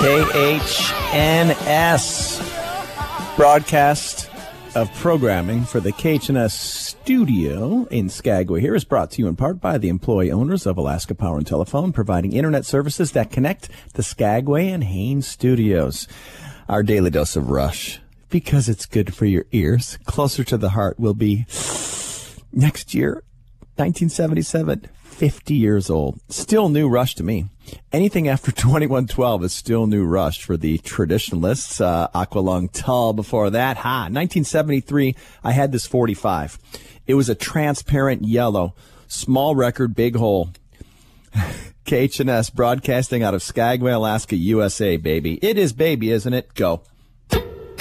KHNS broadcast of programming for the KHNS studio in Skagway here is brought to you in part by the employee owners of Alaska Power and Telephone, providing internet services that connect the Skagway and Haines studios. Our daily dose of Rush, because it's good for your ears. Closer to the heart will be next year, 1977, 50 years old. Still new Rush to me. Anything after 2112 is still new Rush for the traditionalists. Aqualung Tull before that. 1973, I had this 45. It was a transparent yellow, small record, big hole. KHNS broadcasting out of Skagway, Alaska, USA, baby. It is baby, isn't it? Go.